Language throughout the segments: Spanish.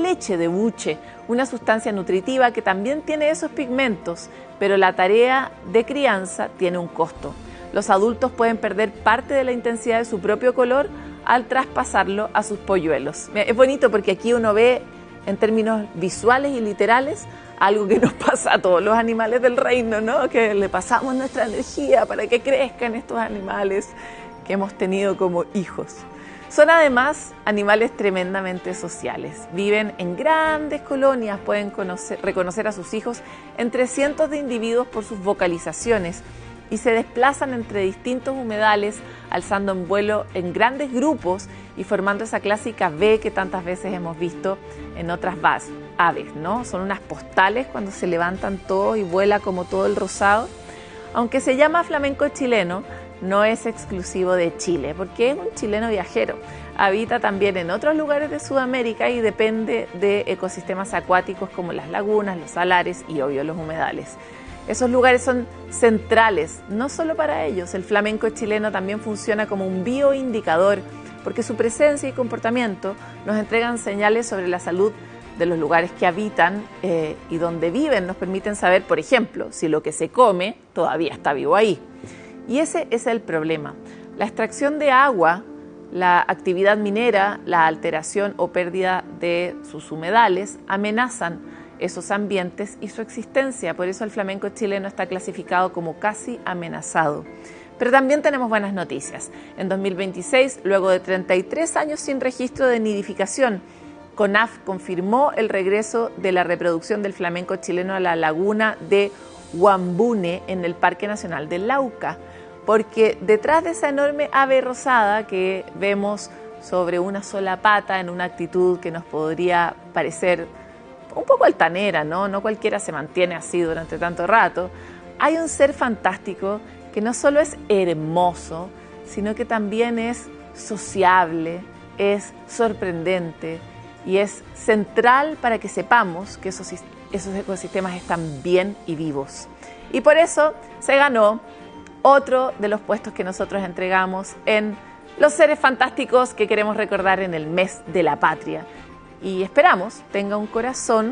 leche de buche, una sustancia nutritiva que también tiene esos pigmentos, pero la tarea de crianza tiene un costo. Los adultos pueden perder parte de la intensidad de su propio color al traspasarlo a sus polluelos. Es bonito porque aquí uno ve en términos visuales y literales algo que nos pasa a todos los animales del reino, ¿no? Que le pasamos nuestra energía para que crezcan estos animales que hemos tenido como hijos. Son además animales tremendamente sociales. Viven en grandes colonias, pueden reconocer a sus hijos entre cientos de individuos por sus vocalizaciones y se desplazan entre distintos humedales, alzando en vuelo en grandes grupos y formando esa clásica V que tantas veces hemos visto en otras aves, ¿no? Son unas postales cuando se levantan todos y vuela como todo el rosado. Aunque se llama flamenco chileno, no es exclusivo de Chile, porque es un chileno viajero. Habita también en otros lugares de Sudamérica y depende de ecosistemas acuáticos como las lagunas, los salares y, obvio, los humedales. Esos lugares son centrales, no solo para ellos. El flamenco chileno también funciona como un bioindicador, porque su presencia y comportamiento nos entregan señales sobre la salud de los lugares que habitan y donde viven. Nos permiten saber, por ejemplo, si lo que se come todavía está vivo ahí. Y ese es el problema. La extracción de agua, la actividad minera, la alteración o pérdida de sus humedales amenazan esos ambientes y su existencia. Por eso el flamenco chileno está clasificado como casi amenazado. Pero también tenemos buenas noticias. En 2026, luego de 33 años sin registro de nidificación, CONAF confirmó el regreso de la reproducción del flamenco chileno a la laguna de Huambune en el Parque Nacional del Lauca, porque detrás de esa enorme ave rosada que vemos sobre una sola pata en una actitud que nos podría parecer un poco altanera, ¿no? No cualquiera se mantiene así durante tanto rato. Hay un ser fantástico que no solo es hermoso, sino que también es sociable, es sorprendente y es central para que sepamos que esos ecosistemas están bien y vivos. Y por eso se ganó otro de los puestos que nosotros entregamos en los seres fantásticos que queremos recordar en el mes de la patria. Y esperamos tenga un corazón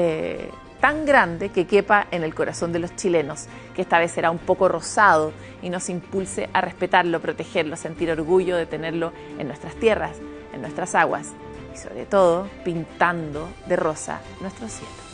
tan grande que quepa en el corazón de los chilenos, que esta vez será un poco rosado y nos impulse a respetarlo, protegerlo, sentir orgullo de tenerlo en nuestras tierras, en nuestras aguas y sobre todo pintando de rosa nuestro cielo.